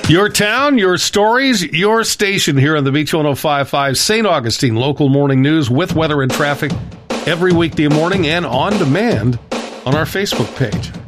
Your town, your stories, your station here on the Beach 105.5 St. Augustine Local Morning News with weather and traffic every weekday morning and on demand on our Facebook page.